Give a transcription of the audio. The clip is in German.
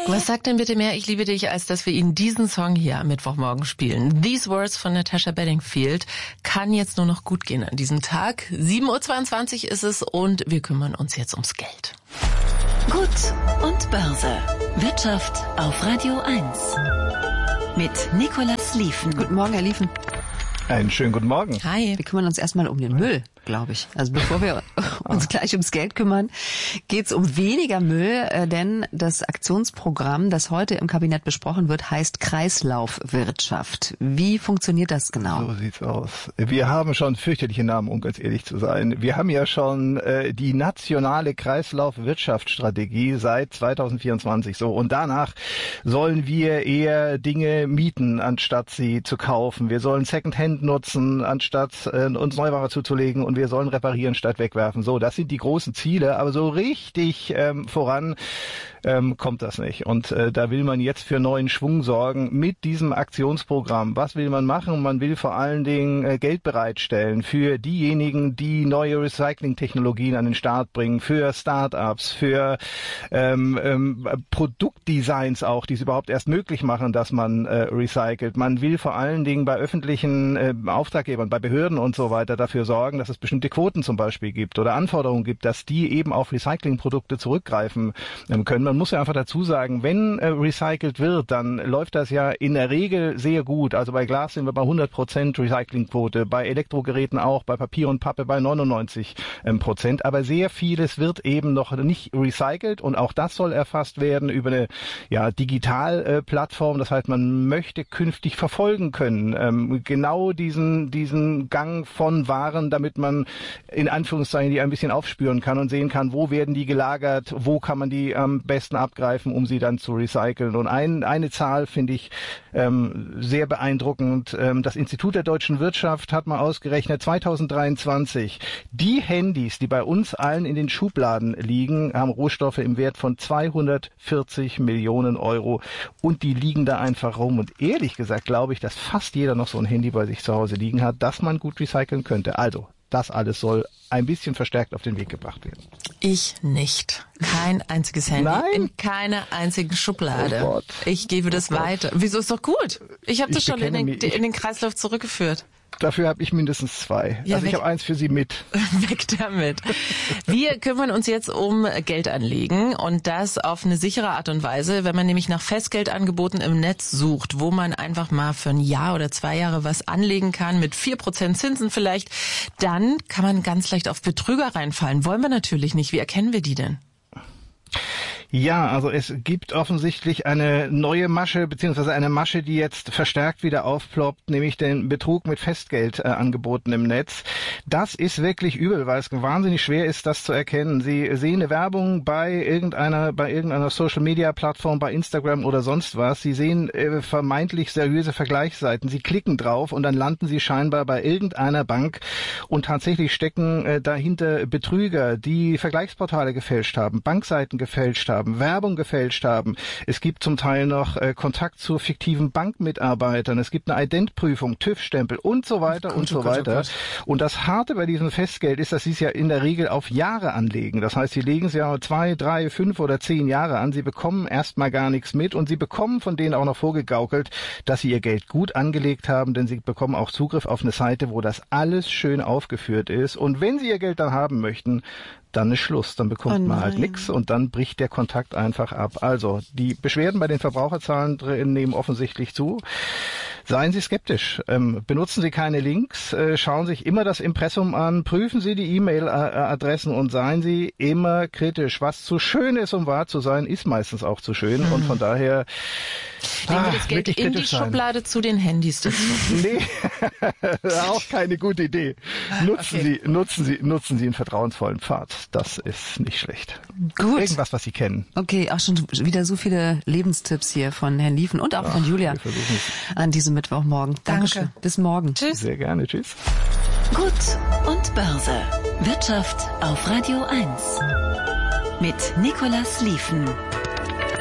Was sagt denn bitte mehr Ich liebe dich, als dass wir Ihnen diesen Song hier am Mittwochmorgen spielen? These Words von Natasha Bedingfield kann jetzt nur noch gut gehen an diesem Tag. 7.22 Uhr ist es und wir kümmern uns jetzt ums Geld. Gut und Börse. Wirtschaft auf Radio 1. Mit Nicolas Lieven. Guten Morgen, Herr Lieven. Einen schönen guten Morgen. Hi. Wir kümmern uns erstmal um den Müll, glaube ich. Also bevor wir uns gleich ums Geld kümmern, geht's um weniger Müll, denn das Aktionsprogramm, das heute im Kabinett besprochen wird, heißt Kreislaufwirtschaft. Wie funktioniert das genau? So sieht's aus. Wir haben schon fürchterliche Namen, um ganz ehrlich zu sein. Wir haben ja schon die nationale Kreislaufwirtschaftsstrategie seit 2024. So, und danach sollen wir eher Dinge mieten, anstatt sie zu kaufen. Wir sollen Secondhand nutzen, anstatt uns Neuware zuzulegen, und wir sollen reparieren statt wegwerfen. So, das sind die großen Ziele, aber so richtig voran kommt das nicht. Und da will man jetzt für neuen Schwung sorgen mit diesem Aktionsprogramm. Was will man machen? Man will vor allen Dingen Geld bereitstellen für diejenigen, die neue Recycling-Technologien an den Start bringen, für Start-ups, für Produktdesigns auch, die es überhaupt erst möglich machen, dass man recycelt. Man will vor allen Dingen bei öffentlichen Auftraggebern, bei Behörden und so weiter dafür sorgen, dass es bestimmte Quoten zum Beispiel gibt oder Anforderungen gibt, dass die eben auf Recyclingprodukte zurückgreifen können. Man muss ja einfach dazu sagen, wenn recycelt wird, dann läuft das ja in der Regel sehr gut. Also bei Glas sind wir bei 100% Recyclingquote, bei Elektrogeräten auch, bei Papier und Pappe bei 99%. Aber sehr vieles wird eben noch nicht recycelt, und auch das soll erfasst werden über eine Digitalplattform. Das heißt, man möchte künftig verfolgen können, genau diesen Gang von Waren, damit man in Anführungszeichen die ein bisschen aufspüren kann und sehen kann, wo werden die gelagert, wo kann man die am besten abgreifen, um sie dann zu recyceln. Und eine Zahl finde ich sehr beeindruckend. Das Institut der deutschen Wirtschaft hat mal ausgerechnet, 2023, die Handys, die bei uns allen in den Schubladen liegen, haben Rohstoffe im Wert von 240 Millionen Euro, und die liegen da einfach rum. Und ehrlich gesagt glaube ich, dass fast jeder noch so ein Handy bei sich zu Hause liegen hat, das man gut recyceln könnte. Also, das alles soll ein bisschen verstärkt auf den Weg gebracht werden. Ich nicht. Kein einziges Handy. Nein? In keiner einzigen Schublade. Oh Gott. Ich gebe das weiter. Wieso, ist doch gut? Ich habe das schon in bekenne den Kreislauf zurückgeführt. Dafür habe ich mindestens 2. Ja, also ich habe eins für Sie mit. Weg damit. Wir kümmern uns jetzt um Geldanlegen, und das auf eine sichere Art und Weise. Wenn man nämlich nach Festgeldangeboten im Netz sucht, wo man einfach mal für ein Jahr oder 2 Jahre was anlegen kann, mit 4% Zinsen vielleicht, dann kann man ganz leicht auf Betrüger reinfallen. Wollen wir natürlich nicht. Wie erkennen wir die denn? Ja, also es gibt offensichtlich eine neue Masche, beziehungsweise eine Masche, die jetzt verstärkt wieder aufploppt, nämlich den Betrug mit Festgeldangeboten im Netz. Das ist wirklich übel, weil es wahnsinnig schwer ist, das zu erkennen. Sie sehen eine Werbung bei irgendeiner Social-Media-Plattform, bei Instagram oder sonst was. Sie sehen vermeintlich seriöse Vergleichsseiten. Sie klicken drauf und dann landen Sie scheinbar bei irgendeiner Bank, und tatsächlich stecken dahinter Betrüger, die Vergleichsportale gefälscht haben, Bankseiten gefälscht haben, Werbung gefälscht haben. Es gibt zum Teil noch Kontakt zu fiktiven Bankmitarbeitern. Es gibt eine Identprüfung, TÜV-Stempel und so weiter und so weiter. Und das Harte bei diesem Festgeld ist, dass Sie es ja in der Regel auf Jahre anlegen. Das heißt, Sie legen es ja 2, 3, 5 oder 10 Jahre an. Sie bekommen erstmal gar nichts mit, und Sie bekommen von denen auch noch vorgegaukelt, dass Sie Ihr Geld gut angelegt haben, denn Sie bekommen auch Zugriff auf eine Seite, wo das alles schön aufgeführt ist. Und wenn Sie Ihr Geld dann haben möchten, dann ist Schluss, dann bekommt man halt nichts, und dann bricht der Kontakt einfach ab. Also die Beschwerden bei den Verbraucherzahlen nehmen offensichtlich zu. Seien Sie skeptisch, benutzen Sie keine Links, schauen sich immer das Impressum an, prüfen Sie die E-Mail-Adressen und seien Sie immer kritisch. Was zu schön ist, um wahr zu sein, ist meistens auch zu schön, und von daher legen wir das Geld in die Schublade zu den Handys dazu. Nee, auch keine gute Idee. Nutzen Sie einen vertrauensvollen Pfad. Das ist nicht schlecht. Gut. Irgendwas, was Sie kennen. Okay, auch schon wieder so viele Lebenstipps hier von Herrn Lieven und auch von Julia an diesem Mittwochmorgen. Dankeschön. Bis morgen. Tschüss. Sehr gerne. Tschüss. Gut und Börse. Wirtschaft auf Radio 1. Mit Nicolas Lieven.